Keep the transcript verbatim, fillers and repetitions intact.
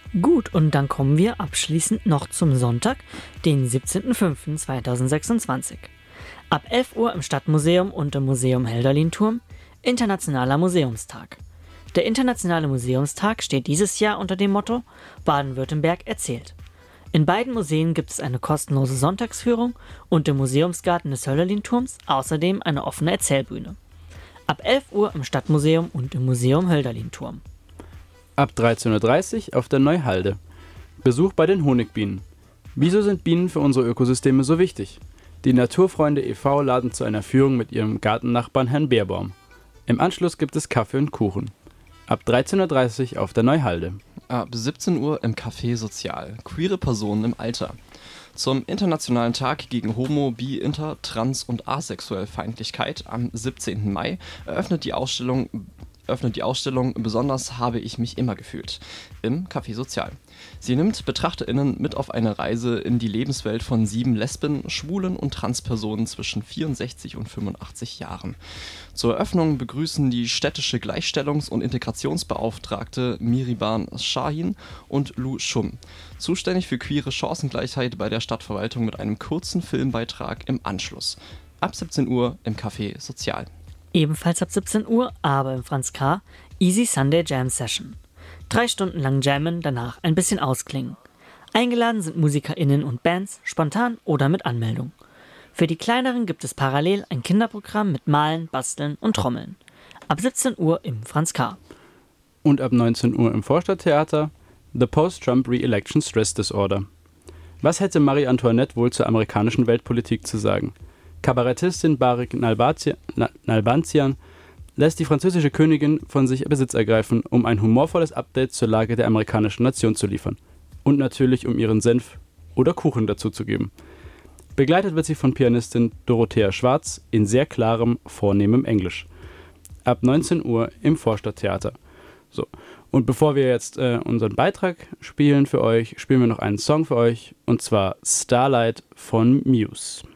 Gut, und dann kommen wir abschließend noch zum Sonntag, den siebzehnten fünften zweitausendsechsundzwanzig. Ab elf Uhr im Stadtmuseum und im Museum Hölderlin-Turm Internationaler Museumstag. Der Internationale Museumstag steht dieses Jahr unter dem Motto Baden-Württemberg erzählt. In beiden Museen gibt es eine kostenlose Sonntagsführung und im Museumsgarten des Hölderlin-Turms außerdem eine offene Erzählbühne. Ab elf Uhr im Stadtmuseum und im Museum Hölderlin-Turm. Ab dreizehn Uhr dreißig auf der Neuhalde. Besuch bei den Honigbienen. Wieso sind Bienen für unsere Ökosysteme so wichtig? Die Naturfreunde e V laden zu einer Führung mit ihrem Gartennachbarn Herrn Beerbaum. Im Anschluss gibt es Kaffee und Kuchen. Ab dreizehn Uhr dreißig auf der Neuhalde. Ab siebzehn Uhr im Café Sozial. Queere Personen im Alter. Zum Internationalen Tag gegen Homo-, Bi-, Inter-, Trans- und Asexuellfeindlichkeit am siebzehnten Mai eröffnet die Ausstellung öffnet die Ausstellung Besonders habe ich mich immer gefühlt im Café Sozial. Sie nimmt BetrachterInnen mit auf eine Reise in die Lebenswelt von sieben Lesben, Schwulen und Transpersonen zwischen vierundsechzig und fünfundachtzig Jahren. Zur Eröffnung begrüßen die städtische Gleichstellungs- und Integrationsbeauftragte Miriban Shahin und Lou Schum, zuständig für queere Chancengleichheit bei der Stadtverwaltung, mit einem kurzen Filmbeitrag im Anschluss. Ab siebzehn Uhr im Café Sozial. Ebenfalls ab siebzehn Uhr, aber im Franz K. Easy Sunday Jam Session. Drei Stunden lang jammen, danach ein bisschen ausklingen. Eingeladen sind MusikerInnen und Bands, spontan oder mit Anmeldung. Für die Kleineren gibt es parallel ein Kinderprogramm mit Malen, Basteln und Trommeln. Ab siebzehn Uhr im Franz K. Und ab neunzehn Uhr im Vorstadttheater The Post-Trump Re-Election Stress Disorder. Was hätte Marie Antoinette wohl zur amerikanischen Weltpolitik zu sagen? Kabarettistin Barik Nalbantian lässt die französische Königin von sich Besitz ergreifen, um ein humorvolles Update zur Lage der amerikanischen Nation zu liefern. Und natürlich, um ihren Senf oder Kuchen dazu zu geben. Begleitet wird sie von Pianistin Dorothea Schwarz in sehr klarem, vornehmem Englisch. Ab neunzehn Uhr im Vorstadttheater. So. Und bevor wir jetzt äh, unseren Beitrag spielen für euch, spielen wir noch einen Song für euch, und zwar Starlight von Muse.